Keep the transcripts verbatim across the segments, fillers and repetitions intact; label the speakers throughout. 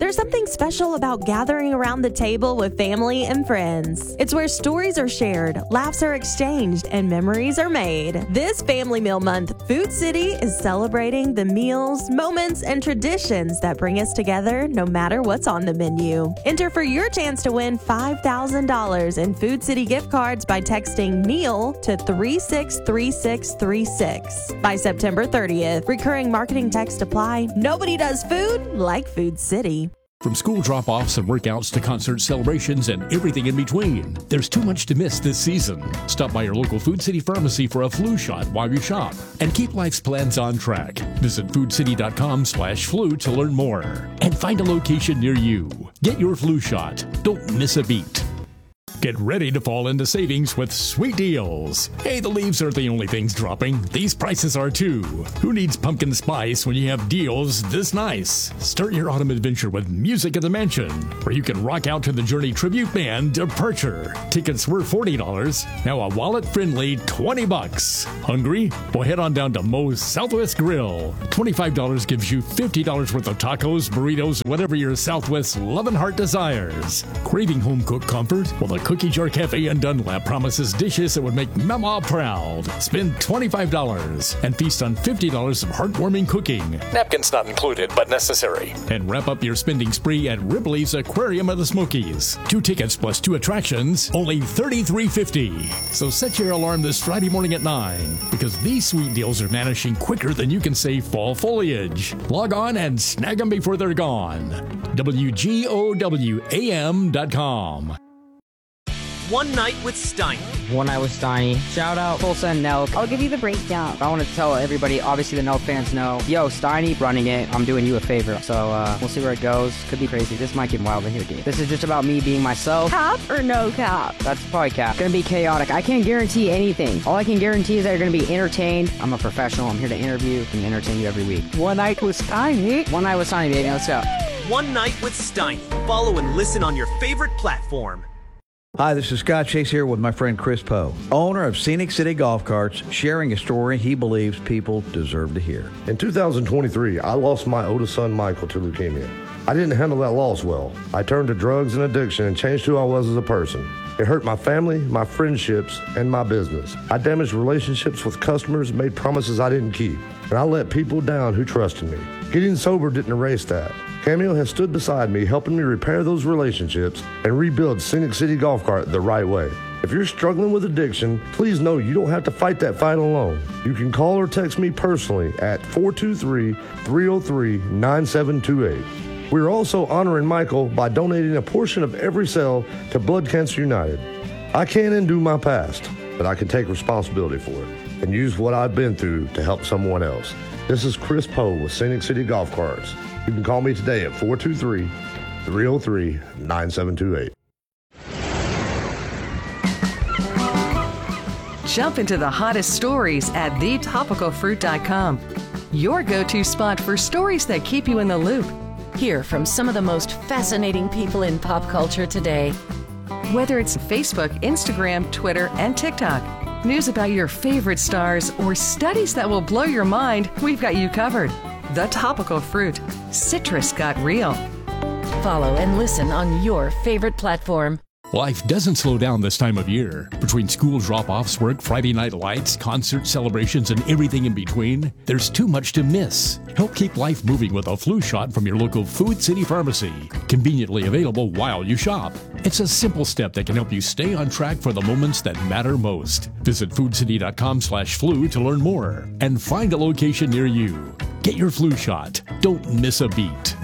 Speaker 1: There's something special about gathering around the table with family and friends. It's where stories are shared, laughs are exchanged, and memories are made. This Family Meal Month, Food City is celebrating the meals, moments, and traditions that bring us together no matter what's on the menu. Enter for your chance to win five thousand dollars in Food City gift cards by texting meal to three six three six three six. By September thirtieth, recurring marketing text apply. Nobody does food like Food City.
Speaker 2: From school drop-offs and workouts to concert celebrations and everything in between, there's too much to miss this season. Stop by your local Food City pharmacy for a flu shot while you shop and keep life's plans on track. Visit foodcity.com slash flu to learn more and find a location near you. Get your flu shot. Don't miss a beat. Get ready to fall into savings with sweet deals. Hey, the leaves aren't the only things dropping. These prices are too. Who needs pumpkin spice when you have deals this nice? Start your autumn adventure with Music at the Mansion, where you can rock out to the Journey tribute band Departure. Tickets were forty dollars. Now a wallet-friendly twenty bucks. Hungry? Well, head on down to Moe's Southwest Grill. twenty-five dollars gives you fifty dollars worth of tacos, burritos, whatever your Southwest loving heart desires. Craving home-cooked comfort? Well, the Cookie Jar Cafe in Dunlap promises dishes that would make Mama proud. Spend twenty-five dollars and feast on fifty dollars of heartwarming cooking. Napkins not included, but necessary. And wrap up your spending spree at Ripley's Aquarium of the Smokies. Two tickets plus two attractions, only thirty-three fifty. So set your alarm this Friday morning at nine, because these sweet deals are vanishing quicker than you can say fall foliage. Log on and snag them before they're gone. W G O W A M dot com.
Speaker 3: One Night with Steiny.
Speaker 4: One Night with Steiny. Shout out Tulsa and Nelk.
Speaker 5: I'll give you the breakdown.
Speaker 4: I want to tell everybody, obviously the Nelk fans know, yo, Steiny running it. I'm doing you a favor. So uh, we'll see where it goes. Could be crazy. This might get wild in here, dude. This is just about me being myself.
Speaker 5: Cap or no cap?
Speaker 4: That's probably cap. Gonna be chaotic. I can't guarantee anything. All I can guarantee is that you're gonna be entertained. I'm a professional. I'm here to interview and entertain you every week.
Speaker 5: One Night with Steiny.
Speaker 4: One Night with Steiny, baby. Let's go.
Speaker 3: One Night with Steiny. Follow and listen on your favorite platform.
Speaker 6: Hi, this is Scott Chase here with my friend Chris Poe, owner of Scenic City Golf Carts, sharing a story he believes people deserve to hear.
Speaker 7: In two thousand twenty-three, I lost my oldest son, Michael, to leukemia. I didn't handle that loss well. I turned to drugs and addiction and changed who I was as a person. It hurt my family, my friendships, and my business. I damaged relationships with customers, made promises I didn't keep, and I let people down who trusted me. Getting sober didn't erase that. Cameo has stood beside me, helping me repair those relationships and rebuild Scenic City Golf Cart the right way. If you're struggling with addiction, please know you don't have to fight that fight alone. You can call or text me personally at four two three, three oh three, nine seven two eight. We're also honoring Michael by donating a portion of every sale to Blood Cancer United. I can't undo my past, but I can take responsibility for it and use what I've been through to help someone else. This is Chris Poe with Scenic City Golf Carts. You can call me today at four two three, three oh three, nine seven two eight.
Speaker 8: Jump into the hottest stories at the topical fruit dot com. Your go-to spot for stories that keep you in the loop.
Speaker 9: Hear from some of the most fascinating people in pop culture today.
Speaker 8: Whether it's Facebook, Instagram, Twitter, and TikTok, news about your favorite stars, or studies that will blow your mind, we've got you covered. The Topical Fruit. Citrus got real.
Speaker 9: Follow and listen on your favorite platform.
Speaker 2: Life doesn't slow down this time of year. Between school drop-offs, work, Friday night lights, concert celebrations, and everything in between, there's too much to miss. Help keep life moving with a flu shot from your local Food City Pharmacy. Conveniently available while you shop. It's a simple step that can help you stay on track for the moments that matter most. Visit foodcity.com slash flu to learn more and find a location near you. Get your flu shot. Don't miss a beat.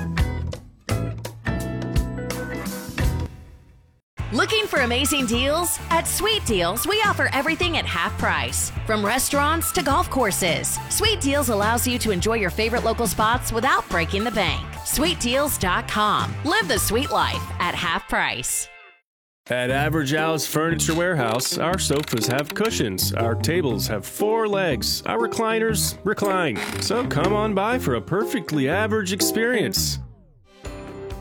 Speaker 10: Looking for amazing deals? At Sweet Deals, we offer everything at half price. From restaurants to golf courses, Sweet Deals allows you to enjoy your favorite local spots without breaking the bank. sweet deals dot com. Live the sweet life at half price.
Speaker 11: At Average Al's Furniture Warehouse, our sofas have cushions, our tables have four legs, our recliners recline. So come on by for a perfectly average experience.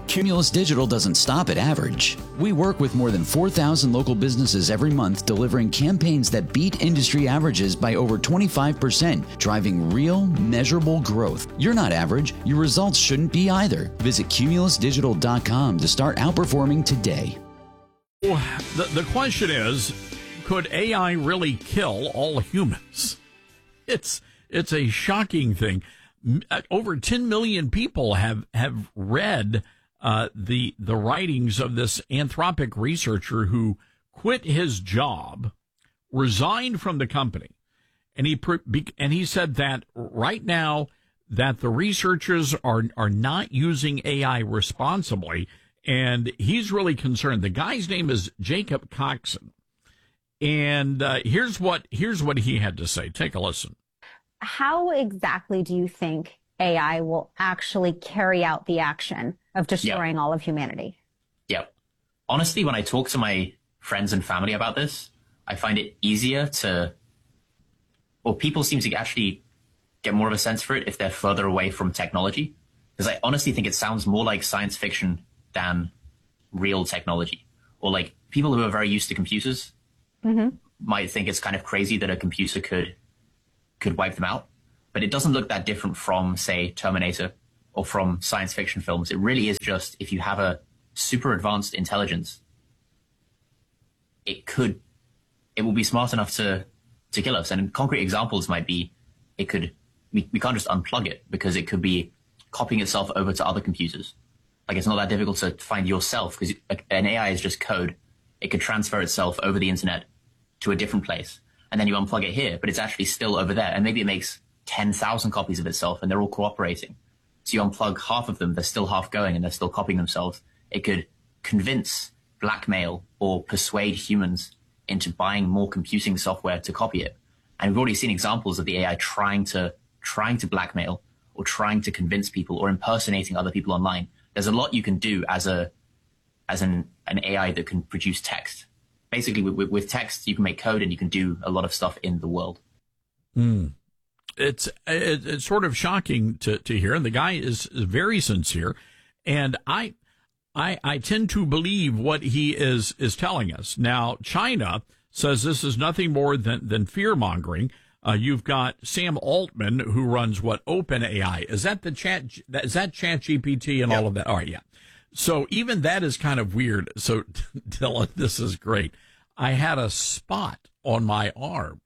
Speaker 12: Cumulus Digital doesn't stop at average. We work with more than four thousand local businesses every month, delivering campaigns that beat industry averages by over twenty-five percent, driving real, measurable growth. You're not average. Your results shouldn't be either. Visit cumulus digital dot com to start outperforming today.
Speaker 13: The, the question is, could A I really kill all humans? It's it's a shocking thing. Over ten million people have, have read Uh, the the writings of this Anthropic researcher who quit his job, resigned from the company, and he and he said that right now that the researchers are are not using A I responsibly, and he's really concerned. The guy's name is Jacob Coxon, and uh, here's what here's what he had to say. Take a listen.
Speaker 14: How exactly do you think A I will actually carry out the action of destroying yep. all of humanity?
Speaker 15: Yep. Honestly, when I talk to my friends and family about this, I find it easier to, well, people seem to actually get more of a sense for it if they're further away from technology. Because I honestly think it sounds more like science fiction than real technology. Or like people who are very used to computers mm-hmm. might think it's kind of crazy that a computer could could wipe them out. But it doesn't look that different from, say, Terminator or from science fiction films. It really is just if you have a super advanced intelligence, it could, it will be smart enough to, to kill us. And concrete examples might be, it could, we, we can't just unplug it because it could be copying itself over to other computers. Like it's not that difficult to find yourself because an A I is just code. It could transfer itself over the internet to a different place. And then you unplug it here, but it's actually still over there. And maybe it makes ten thousand copies of itself and they're all cooperating. So you unplug half of them, they're still half going and they're still copying themselves. It could convince, blackmail, or persuade humans into buying more computing software to copy it. And we've already seen examples of the A I trying to trying to blackmail or trying to convince people or impersonating other people online. There's a lot you can do as a as an, an A I that can produce text. Basically, with, with text, you can make code and you can do a lot of stuff in the world.
Speaker 13: Hmm. It's it's sort of shocking to, to hear, and the guy is very sincere, and I I I tend to believe what he is is telling us. Now, China says this is nothing more than than fear mongering. Uh, you've got Sam Altman who runs what OpenAI is that the chat is that ChatGPT and yep. all of that. All right, yeah. So even that is kind of weird. So Dylan, this is great. I had a spot on my arm.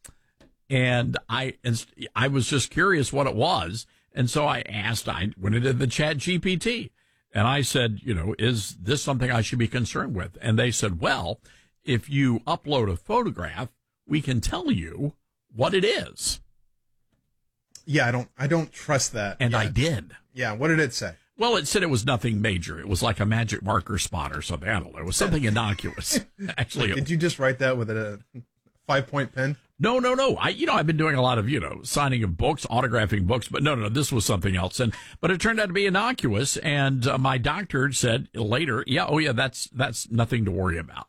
Speaker 13: And I, and I was just curious what it was. And so I asked, I went into the Chat G P T and I said, you know, is this something I should be concerned with? And they said, well, if you upload a photograph, we can tell you what it is.
Speaker 16: Yeah, I don't, I don't trust that.
Speaker 13: And
Speaker 16: yet.
Speaker 13: I did.
Speaker 16: Yeah. What did it say?
Speaker 13: Well, it said it was nothing major. It was like a magic marker spot or something. I don't know. It was something innocuous. Actually,
Speaker 16: did you just write that with a five point pen?
Speaker 13: No, no, no. I, you know, I've been doing a lot of, you know, signing of books, autographing books, but no, no, no, this was something else. And, but it turned out to be innocuous. And uh, my doctor said later, yeah, oh yeah, that's, that's nothing to worry about.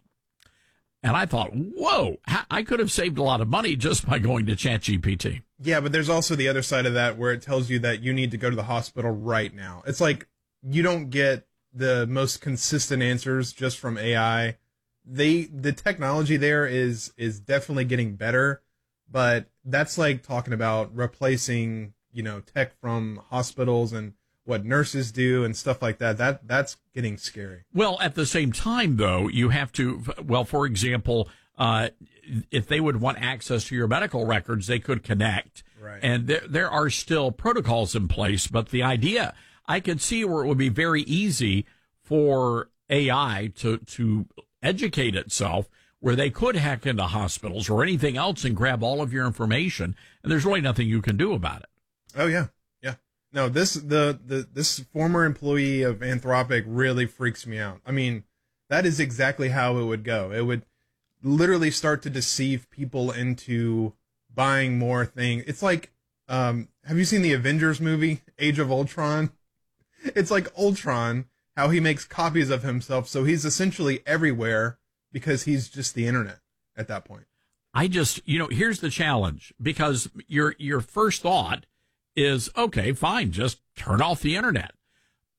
Speaker 13: And I thought, whoa, I could have saved a lot of money just by going to ChatGPT.
Speaker 16: Yeah, but there's also the other side of that where it tells you that you need to go to the hospital right now. It's like you don't get the most consistent answers just from A I. They, the technology there is, is definitely getting better, but that's like talking about replacing, you know, tech from hospitals and what nurses do and stuff like that. That, that's getting scary.
Speaker 13: Well, at the same time, though, you have to, well, for example, uh, if they would want access to your medical records, they could connect.
Speaker 16: Right.
Speaker 13: And there, there are still protocols in place, but the idea, I could see where it would be very easy for A I to, to, educate itself where they could hack into hospitals or anything else and grab all of your information, and there's really nothing you can do about it.
Speaker 16: Oh yeah, yeah. No, this the the this former employee of Anthropic really freaks me out. I mean, that is exactly how it would go. It would literally start to deceive people into buying more things. It's like, um, have you seen the Avengers movie, Age of Ultron? It's like Ultron. How he makes copies of himself, so he's essentially everywhere because he's just the internet at that point.
Speaker 13: I just, you know, here's the challenge, because your your first thought is, okay, fine, just turn off the internet.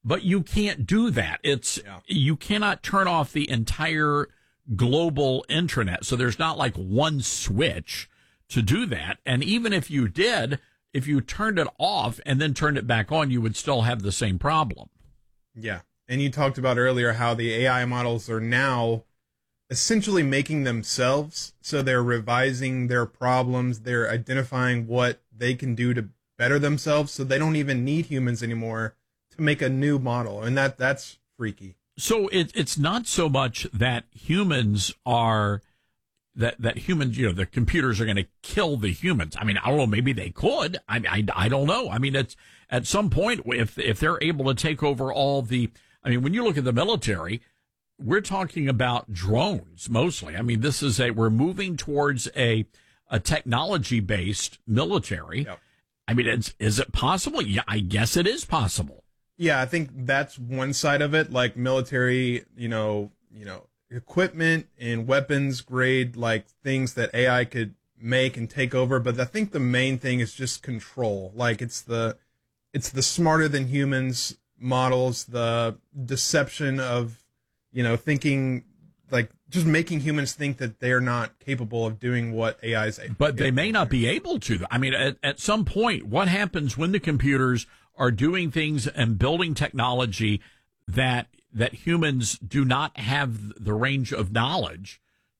Speaker 13: but you can't do that. It's yeah. You cannot turn off the entire global intranet. So there's not like one switch to do that. And even if you did, if you turned it off and then turned it back on, you would still have the same problem.
Speaker 16: Yeah. And you talked about earlier how the A I models are now essentially making themselves. So they're revising their problems. They're identifying what they can do to better themselves. So they don't even need humans anymore to make a new model. And that that's freaky.
Speaker 13: So it, it's not so much that humans are, that, that humans, you know, the computers are going to kill the humans. I mean, I don't know, maybe they could. I, I, I don't know. I mean, it's at some point, if, if they're able to take over all the, I mean, when you look at the military, we're talking about drones mostly. I mean, this is a, we're moving towards a, a technology based military.
Speaker 16: Yep.
Speaker 13: I mean, it's, is it possible? Yeah, I guess it is possible.
Speaker 16: Yeah, I think that's one side of it, like military, you know, you know, equipment and weapons grade, like things that A I could make and take over. But I think the main thing is just control. Like it's the, it's the smarter than humans models, the deception of, you know, thinking like just making humans think that they're not capable of doing what A I is able.
Speaker 13: But they may not be able to. I mean, at, at some point, what happens when the computers are doing things and building technology that that humans do not have the range of knowledge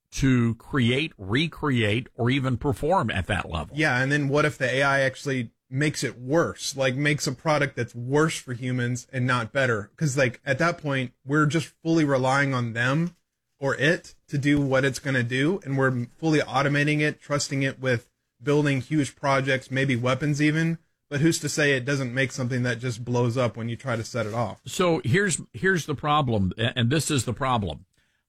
Speaker 13: to create, recreate, or even perform at that level?
Speaker 16: Yeah, and then what if the A I actually makes it worse, like makes a product that's worse for humans and not better? Because like at that point, we're just fully relying on them or it to do what it's going to do, and we're fully automating it, trusting it with building huge projects, maybe weapons even. But who's to say it doesn't make something that just blows up when you try to set it off?
Speaker 13: So here's here's the problem, and this is the problem.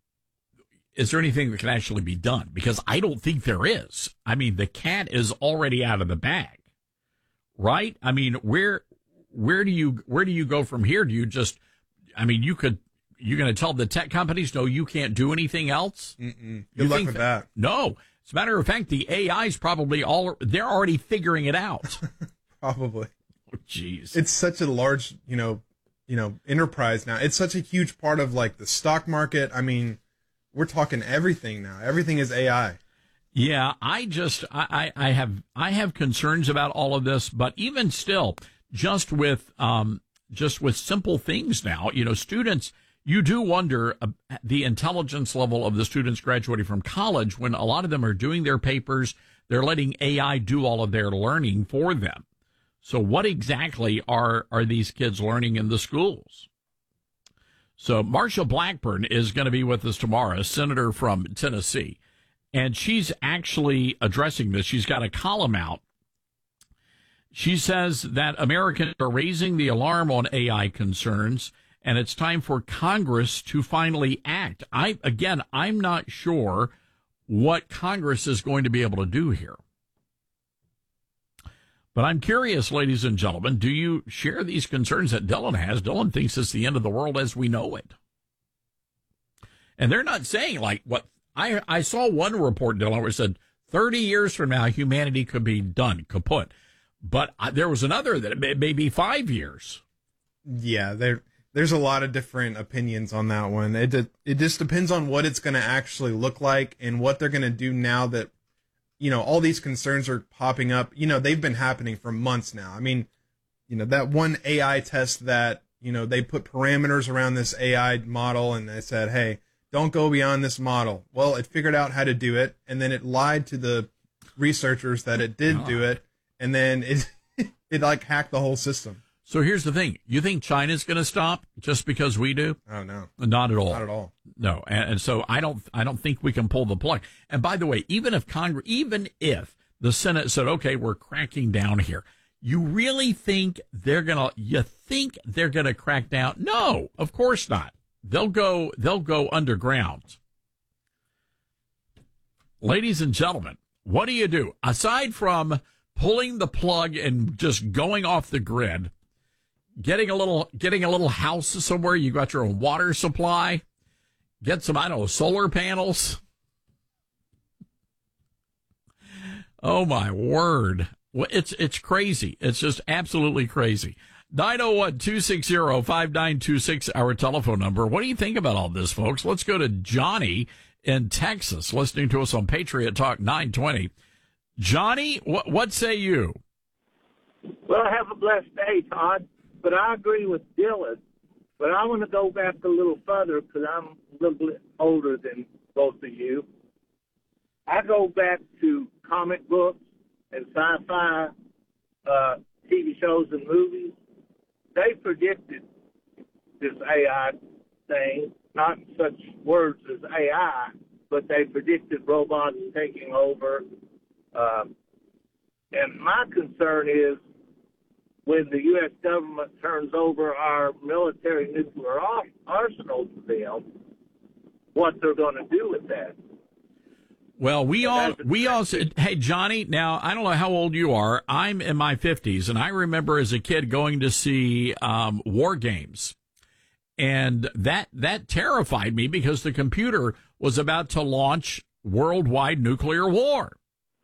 Speaker 13: Is there anything that can actually be done? Because I don't think there is. I mean, the cat is already out of the bag, right? I mean, where where do you where do you go from here? Do you just, I mean, you could, you're going to tell the tech companies, no, you can't do anything else?
Speaker 16: Mm-mm. Good luck with that.
Speaker 13: No. As a matter of fact, the A I's probably all, they're already figuring it out.
Speaker 16: Probably.
Speaker 13: Oh, jeez.
Speaker 16: It's such a large, you know, you know, enterprise now. It's such a huge part of like the stock market. I mean, we're talking everything now. Everything is A I.
Speaker 13: Yeah, I just, I, I have, I have concerns about all of this, but even still, just with, um, just with simple things now, you know, students, you do wonder uh, the intelligence level of the students graduating from college when a lot of them are doing their papers. They're letting A I do all of their learning for them. So what exactly are, are these kids learning in the schools? So Marsha Blackburn is going to be with us tomorrow, a senator from Tennessee, and she's actually addressing this. She's got a column out. She says that Americans are raising the alarm on A I concerns, and it's time for Congress to finally act. I, again, I'm not sure what Congress is going to be able to do here. But I'm curious, ladies and gentlemen, do you share these concerns that Dylan has? Dylan thinks it's the end of the world as we know it. And they're not saying like what I, I saw one report, Dylan, where it said thirty years from now, humanity could be done, kaput. But I, there was another that it may, may be five years.
Speaker 16: Yeah, there, there's a lot of different opinions on that one. It, it just depends on what it's going to actually look like and what they're going to do now that, you know, all these concerns are popping up. You know, they've been happening for months now. I mean, you know, that one A I test that, you know, they put parameters around this A I model and they said, hey, don't go beyond this model. Well, it figured out how to do it, and then it lied to the researchers that it did oh. do it, and then it, it like hacked the whole system.
Speaker 13: So here's the thing. You think China's going to stop just because we do?
Speaker 16: Oh, no.
Speaker 13: Not at all.
Speaker 16: Not at all.
Speaker 13: No. And, and so I don't, I don't think we can pull the plug. And by the way, even if Congress, even if the Senate said, okay, we're cracking down here, you really think they're going to, you think they're going to crack down? No, of course not. They'll go, they'll go underground. Ladies and gentlemen, what do you do? Aside from pulling the plug and just going off the grid, Getting a little, getting a little house somewhere. You got your own water supply. Get some, I don't know, solar panels. Oh my word! It's it's crazy. It's just absolutely crazy. nine oh one, two six zero, five nine two six, our telephone number. What do you think about all this, folks? Let's go to Johnny in Texas, listening to us on Patriot Talk nine twenty. Johnny, what, what say you?
Speaker 17: Well, have a blessed day, Todd. But I agree with Dylan. But I want to go back a little further because I'm a little bit older than both of you. I go back to comic books and sci-fi uh, T V shows and movies. They predicted this A I thing, not in such words as A I, but they predicted robots taking over. Uh, and my concern is when the U S government turns over our military nuclear arsenal to them, what they're going to do with that.
Speaker 13: Well, we all, we all said, hey, Johnny, now, I don't know how old you are. I'm in my fifties, and I remember as a kid going to see um, war games. And that, that terrified me because the computer was about to launch worldwide nuclear war.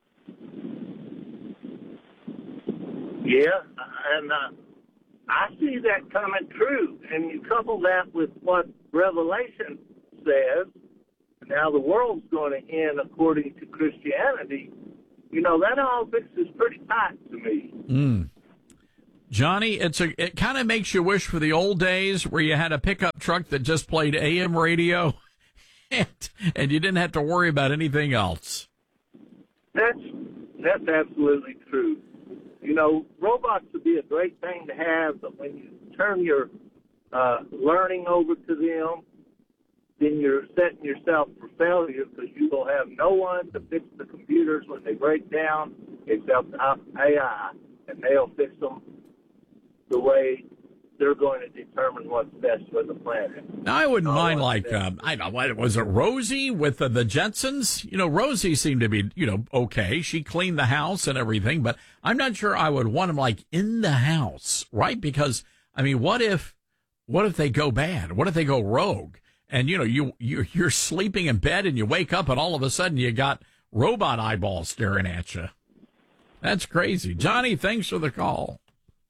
Speaker 17: Yeah, and uh, I see that coming true. And you couple that with what Revelation says, now the world's going to end according to Christianity, you know, that all fixes pretty tight to me.
Speaker 13: Mm. Johnny, it's a, it kind of makes you wish for the old days where you had a pickup truck that just played A M radio and, and you didn't have to worry about anything else.
Speaker 17: That's, that's absolutely true. You know, robots would be a great thing to have, but when you turn your uh, learning over to them, then you're setting yourself for failure because you will have no one to fix the computers when they break down except A I, and they'll fix them the way they're going to determine what's best for the planet.
Speaker 13: Now, I wouldn't mind, like, um, I don't know, what, was it Rosie with uh, the Jetsons? You know, Rosie seemed to be, you know, okay. She cleaned the house and everything, but I'm not sure I would want them, like, in the house, right? Because, I mean, what if, what if they go bad? What if they go rogue? And, you know, you, you, you're sleeping in bed and you wake up and all of a sudden you got robot eyeballs staring at you. That's crazy. Johnny, thanks for the call.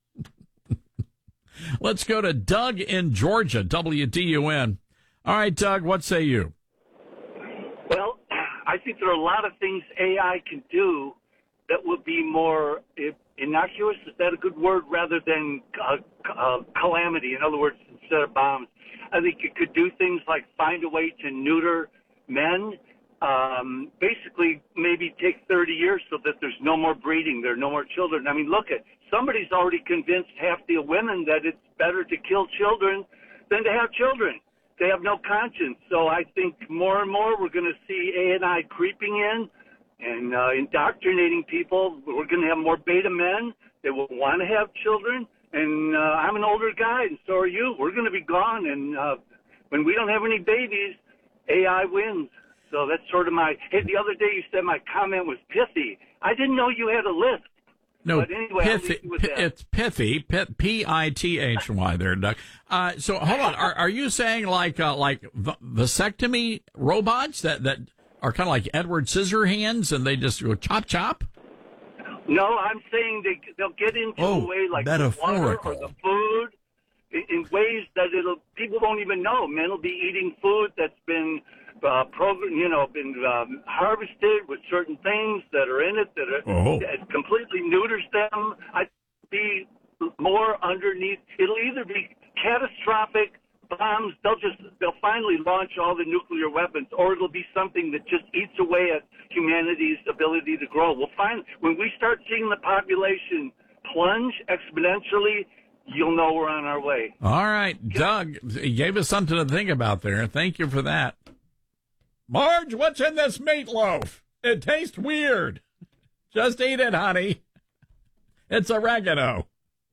Speaker 13: Let's go to Doug in Georgia, W D U N. All right, Doug, what say you?
Speaker 18: Well, I think there are a lot of things A I can do that would be more innocuous. Is that a good word? Rather than uh, uh, calamity. In other words, instead of bombs. I think it could do things like find a way to neuter men, um, basically maybe take thirty years so that there's no more breeding, there are no more children. I mean, look at, somebody's already convinced half the women that it's better to kill children than to have children. They have no conscience. So I think more and more we're going to see A I creeping in and uh, indoctrinating people. We're going to have more beta men that will want to have children. And uh, I'm an older guy, and so are you. We're going to be gone, and uh, when we don't have any babies, A I wins. So that's sort of my... Hey, the other day you said my comment was pithy. I didn't know you had a list.
Speaker 13: No,
Speaker 18: but anyway,
Speaker 13: pithy, p- it's pithy, P I T H Y there, Doug. Uh, so hold on, are, are you saying like uh, like v- vasectomy robots that, that are kind of like Edward Scissorhands, and they just go chop chop?
Speaker 18: No, I'm saying they, they'll get into
Speaker 13: oh,
Speaker 18: a way like the water or the food in, in ways that it'll people won't even know. Men will be eating food that's been uh, program, you know, been um, harvested with certain things that are in it that, are,
Speaker 13: oh.
Speaker 18: that completely neuters them. I be more underneath. It'll either be catastrophic bombs. They'll just they'll finally launch all the nuclear weapons, or it'll be something that just eats away at humanity's ability to grow. We'll find when we start seeing the population plunge exponentially, you'll know we're on our way.
Speaker 13: All right, Doug, you gave us something to think about there. Thank you for that. Marge, what's in this meatloaf? It tastes weird. Just eat it, honey. It's oregano.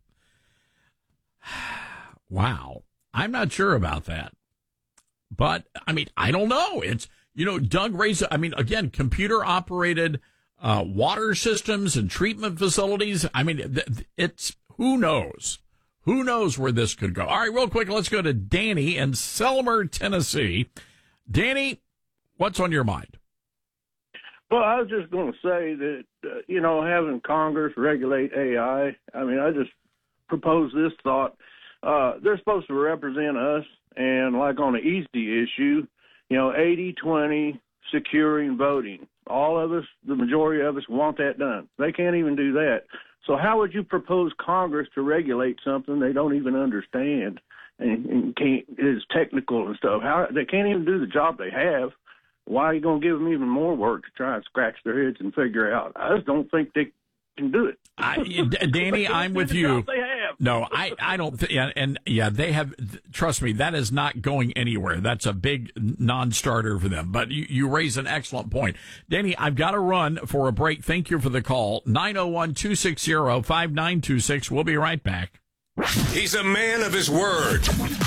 Speaker 13: Wow. I'm not sure about that. But, I mean, I don't know. It's, you know, Doug raised, I mean, again, computer-operated uh, water systems and treatment facilities. I mean, th- it's, who knows? Who knows where this could go? All right, real quick, let's go to Danny in Selmer, Tennessee. Danny, what's on your mind?
Speaker 19: Well, I was just going to say that, uh, you know, having Congress regulate A I, I mean, I just propose this thought. Uh, they're supposed to represent us, and like on an easy issue, you know, eighty twenty securing voting. All of us, the majority of us, want that done. They can't even do that. So how would you propose Congress to regulate something they don't even understand and, and can't, is technical and stuff? How they can't even do the job they have. Why are you going to give them even more work to try and scratch their heads and figure out? I just don't think they can do it.
Speaker 13: I, Danny, I'm with you. No, I, I don't think, yeah, and yeah, they have, trust me, that is not going anywhere. That's a big non-starter for them. But you, you raise an excellent point. Danny, I've got to run for a break. Thank you for the call. nine oh one, two six zero, five nine two six. We'll be right back.
Speaker 20: He's a man of his word.